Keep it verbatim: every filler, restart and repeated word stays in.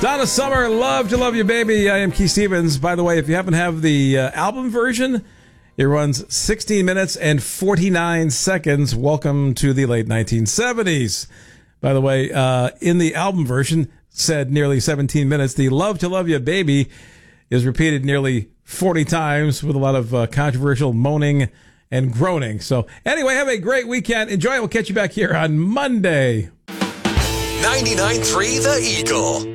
Donna Summer, Love to Love You Baby. I am Keith Stevens. By the way, if you happen to have the uh, album version, it runs sixteen minutes and forty-nine seconds. Welcome to the late nineteen seventies. By the way, uh, in the album version, said nearly seventeen minutes, the Love to Love You Baby is repeated nearly forty times with a lot of uh, controversial moaning and groaning. So anyway, have a great weekend. Enjoy. We'll catch you back here on Monday. ninety-nine point three The Eagle.